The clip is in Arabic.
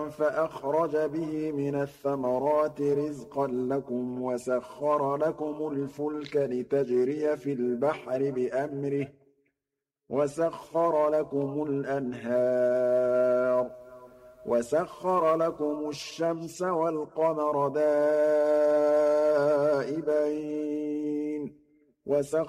فأخرج به من الثمرات رزقا لكم وسخر لكم الفلك لتجري في البحر بأمره وسخر لكم الأنهار وسخر لكم الشمس والقمر دائبين